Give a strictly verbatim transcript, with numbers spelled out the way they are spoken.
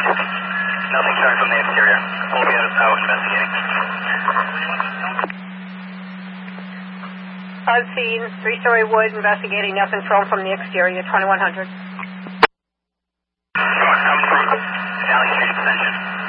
Nothing showing from the exterior. We'll be out investigating. Unseen, three-story wood, investigating, nothing shown from the exterior, twenty-one hundred.